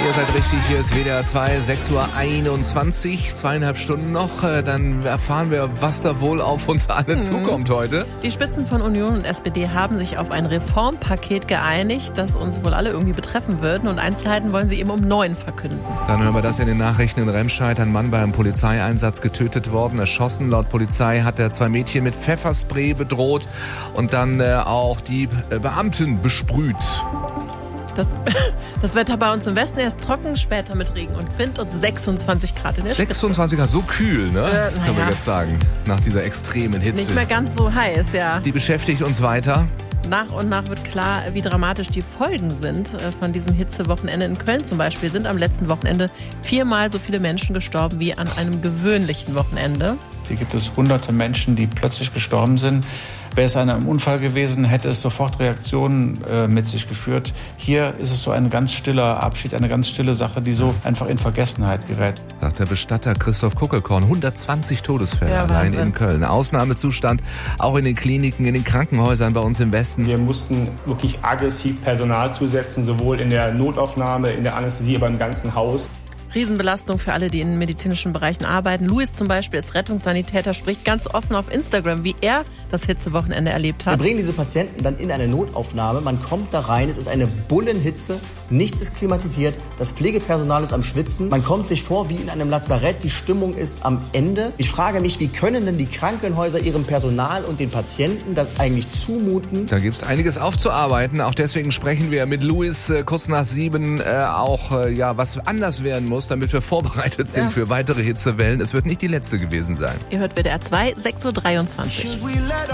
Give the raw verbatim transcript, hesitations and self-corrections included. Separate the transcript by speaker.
Speaker 1: ihr seid richtig, hier ist W D R zwei, sechs Uhr einundzwanzig, zweieinhalb Stunden noch. Dann erfahren wir, was da wohl auf uns alle mhm. zukommt heute.
Speaker 2: Die Spitzen von Union und S P D haben sich auf ein Reformpaket geeinigt, das uns wohl alle irgendwie betreffen wird. Und Einzelheiten wollen sie eben um neun verkünden.
Speaker 1: Dann hören wir das in den Nachrichten in Remscheid. Ein Mann bei einem Polizeieinsatz getötet worden, erschossen. Laut Polizei hat er zwei Mädchen mit Pfefferspray bedroht und dann äh, auch die äh, Beamten besprüht.
Speaker 2: Das, das Wetter bei uns im Westen erst trocken, später mit Regen und Wind und sechsundzwanzig Grad in der Spitze.
Speaker 1: sechsundzwanzig Grad, so kühl, ne?
Speaker 2: Äh,
Speaker 1: können wir
Speaker 2: ja.
Speaker 1: jetzt sagen, nach dieser extremen Hitze.
Speaker 2: Nicht mehr ganz so heiß, ja.
Speaker 1: Die beschäftigt uns weiter.
Speaker 2: Nach und nach wird klar, wie dramatisch die Folgen sind von diesem Hitzewochenende. In Köln zum Beispiel sind am letzten Wochenende viermal so viele Menschen gestorben wie an einem gewöhnlichen Wochenende.
Speaker 3: Hier gibt es hunderte Menschen, die plötzlich gestorben sind. Wäre es ein Unfall gewesen, hätte es sofort Reaktionen äh, mit sich geführt. Hier ist es so ein ganz stiller Abschied, eine ganz stille Sache, die so einfach in Vergessenheit gerät.
Speaker 1: Sagt der Bestatter Christoph Kuckelkorn. hundertzwanzig Todesfälle
Speaker 2: ja,
Speaker 1: allein in Köln. Ausnahmezustand auch in den Kliniken, in den Krankenhäusern bei uns im Westen.
Speaker 4: Wir mussten wirklich aggressiv Personal zusetzen, sowohl in der Notaufnahme, in der Anästhesie, aber im ganzen Haus.
Speaker 2: Riesenbelastung für alle, die in medizinischen Bereichen arbeiten. Luis zum Beispiel ist Rettungssanitäter, spricht ganz offen auf Instagram, wie er das Hitzewochenende erlebt hat.
Speaker 5: Wir bringen diese Patienten dann in eine Notaufnahme. Man kommt da rein, es ist eine Bullenhitze, nichts ist klimatisiert, das Pflegepersonal ist am Schwitzen. Man kommt sich vor wie in einem Lazarett, die Stimmung ist am Ende. Ich frage mich, wie können denn die Krankenhäuser ihrem Personal und den Patienten das eigentlich zumuten?
Speaker 1: Da gibt es einiges aufzuarbeiten. Auch deswegen sprechen wir mit Luis äh, kurz nach sieben äh, auch, äh, ja, was anders werden muss, damit wir vorbereitet sind ja. für weitere Hitzewellen. Es wird nicht die letzte gewesen sein.
Speaker 2: Ihr hört W D R zwei, sechs Uhr dreiundzwanzig.